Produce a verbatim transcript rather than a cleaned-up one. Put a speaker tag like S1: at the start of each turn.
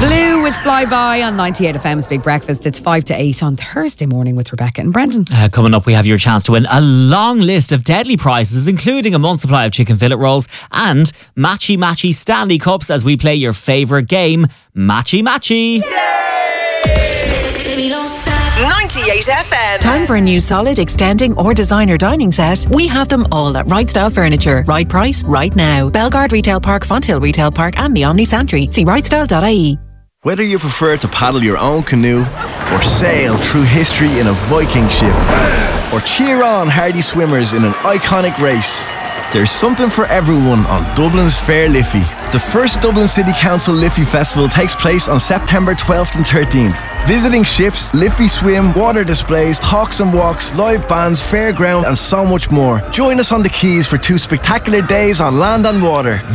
S1: Blue with Flyby on ninety-eight F M's Big Breakfast. It's five to eight on Thursday morning with Rebecca and Brendan.
S2: Uh, coming up, we have your chance to win a long list of deadly prizes, including a month's supply of chicken fillet rolls and matchy matchy Stanley Cups as we play your favourite game, Matchy Matchy.
S3: ninety-eight F M.
S4: Time for a new solid, extending or designer dining set? We have them all at Right Style Furniture. Right price, right now. Belgard Retail Park, Fonthill Retail Park and the Omni Santry. See right style dot I E.
S5: Whether you prefer to paddle your own canoe or sail through history in a Viking ship or cheer on hardy swimmers in an iconic race, there's something for everyone on Dublin's Fair Liffey. The first Dublin City Council Liffey Festival takes place on September twelfth and thirteenth. Visiting ships, Liffey swim, water displays, talks and walks, live bands, fairground and so much more. Join us on the quays for two spectacular days on land and water.